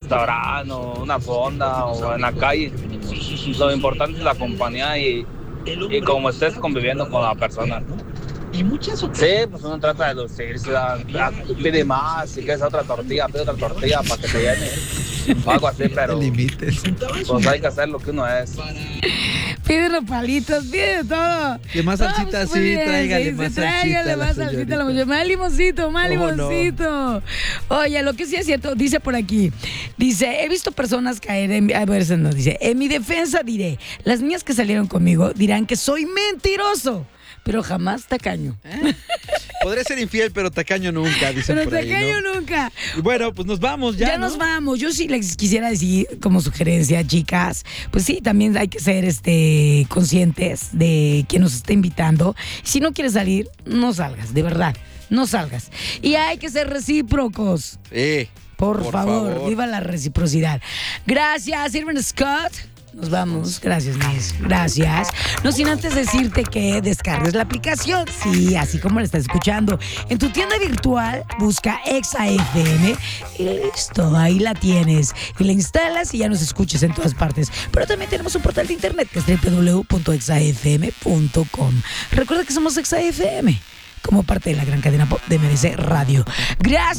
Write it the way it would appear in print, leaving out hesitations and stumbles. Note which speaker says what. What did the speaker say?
Speaker 1: restaurante o una fonda o en la calle. Lo importante es la compañía y cómo estés conviviendo con la persona. Sí, pues uno trata de lucirse, pide más, si quieres pide otra tortilla para que te llene, o algo así, pero pues hay que hacer lo que uno es.
Speaker 2: Pide los palitos, pide todo.
Speaker 3: Que más salsita,
Speaker 2: Vamos, muy bien,
Speaker 3: tráigale más salsita.
Speaker 2: Tráigale más salsita a la muchacha. Más limoncito, más limoncito. No? Oye, lo que sí es cierto, dice por aquí. Dice, he visto personas caer en... A ver, no, dice, en mi defensa diré, las niñas que salieron conmigo dirán que soy mentiroso, pero jamás tacaño.
Speaker 3: Podré ser infiel, pero tacaño nunca, dicen
Speaker 2: pero
Speaker 3: por ahí,
Speaker 2: tacaño
Speaker 3: ¿no?
Speaker 2: nunca.
Speaker 3: Y bueno, pues nos vamos ya,
Speaker 2: nos vamos. Yo sí les quisiera decir como sugerencia, chicas, pues sí, también hay que ser conscientes de quien nos está invitando. Si no quieres salir, no salgas, de verdad, no salgas. Y hay que ser recíprocos. Por favor, viva la reciprocidad. Gracias, Irvin Scott. Nos vamos. Gracias, Nis. Gracias. No sin antes decirte que descargues la aplicación. Sí, así como la estás escuchando. En tu tienda virtual, busca ExaFM y listo, ahí la tienes. Y la instalas y ya nos escuches en todas partes. Pero también tenemos un portal de internet que es www.exafm.com. Recuerda que somos ExaFM, como parte de la gran cadena pop de MBC Radio. Gracias.